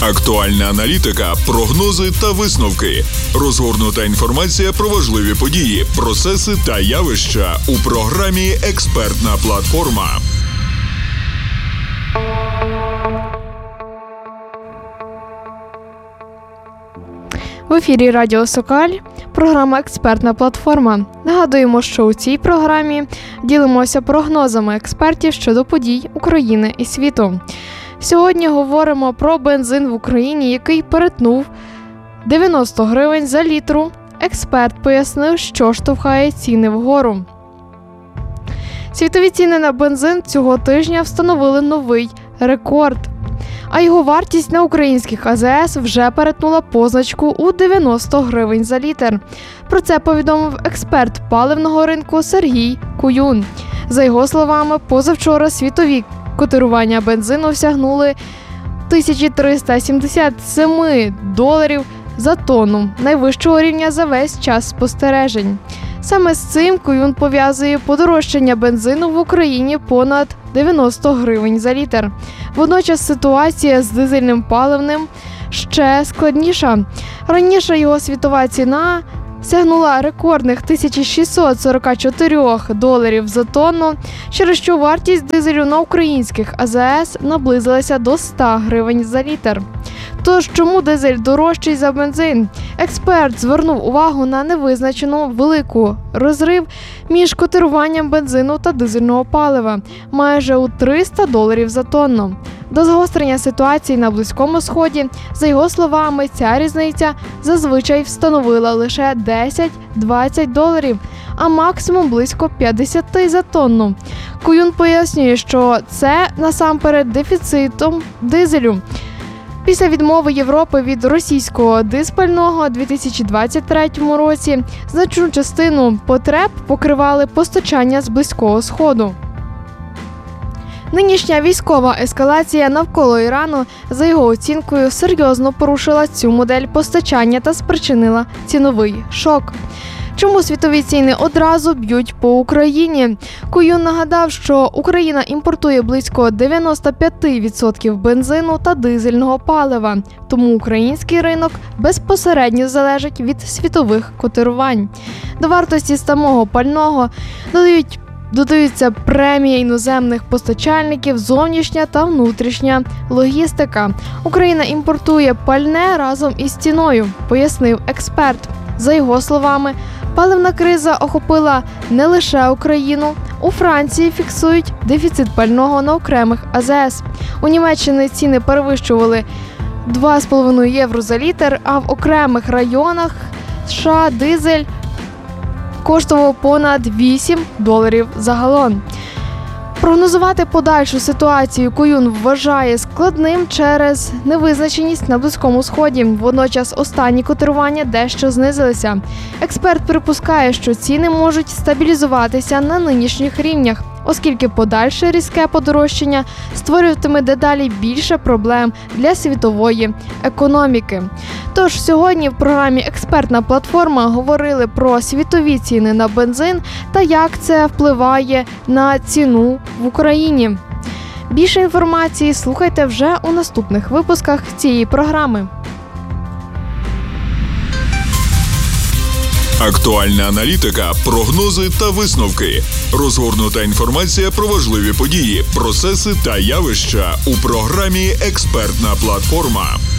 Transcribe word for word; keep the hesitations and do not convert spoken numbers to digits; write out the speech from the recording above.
Актуальна аналітика, прогнози та висновки. Розгорнута інформація про важливі події, процеси та явища у програмі «Експертна платформа». В ефірі Радіо Сокаль, програма «Експертна платформа». Нагадуємо, що у цій програмі ділимося прогнозами експертів щодо подій України і світу. Сьогодні говоримо про бензин в Україні, який перетнув дев'яносто гривень за літру. Експерт пояснив, що штовхає ціни вгору. Світові ціни на бензин цього тижня встановили новий рекорд. А його вартість на українських а зе ес вже перетнула позначку у дев'яносто гривень за літр. Про це повідомив експерт паливного ринку Сергій Куюн. За його словами, позавчора світові котирування бензину сягнули тисячу триста сімдесят сім доларів за тонну, найвищого рівня за весь час спостережень. Саме з цим Куюн пов'язує подорожчання бензину в Україні понад дев'яносто гривень за літр. Водночас ситуація з дизельним паливним ще складніша. Раніше його світова ціна сягнула рекордних тисячу шістсот сорок чотири доларів за тонну, через що вартість дизелю на українських а зе ес наблизилася до ста гривень за літр. Тож, чому дизель дорожчий за бензин? Експерт звернув увагу на невизначену велику розрив між котируванням бензину та дизельного палива – майже у триста доларів за тонну. До загострення ситуації на Близькому Сході, за його словами, ця різниця зазвичай встановила лише десять-двадцять доларів, а максимум близько п'ятдесят за тонну. Куюн пояснює, що це насамперед дефіцитом дизелю. Після відмови Європи від російського дизпального у дві тисячі двадцять третьому році значну частину потреб покривали постачання з Близького Сходу. Нинішня військова ескалація навколо Ірану, за його оцінкою, серйозно порушила цю модель постачання та спричинила ціновий шок. Чому світові ціни одразу б'ють по Україні? Куюн нагадав, що Україна імпортує близько дев'яносто п'ять відсотків бензину та дизельного палива, тому український ринок безпосередньо залежить від світових котирувань. До вартості самого пального додають Додаються премії іноземних постачальників, зовнішня та внутрішня логістика. Україна імпортує пальне разом із ціною, пояснив експерт. За його словами, паливна криза охопила не лише Україну. У Франції фіксують дефіцит пального на окремих а зе ес. У Німеччині ціни перевищували два з половиною євро за літр, а в окремих районах США дизель коштував понад вісім доларів за галон. Прогнозувати подальшу ситуацію Куюн вважає складним через невизначеність на Близькому Сході. Водночас останні котирування дещо знизилися. Експерт припускає, що ціни можуть стабілізуватися на нинішніх рівнях, оскільки подальше різке подорожчання створюватиме дедалі більше проблем для світової економіки. Тож сьогодні в програмі «Експертна платформа» говорили про світові ціни на бензин та як це впливає на ціну в Україні. Більше інформації слухайте вже у наступних випусках цієї програми. Актуальна аналітика, прогнози та висновки. Розгорнута інформація про важливі події, процеси та явища у програмі «Експертна платформа».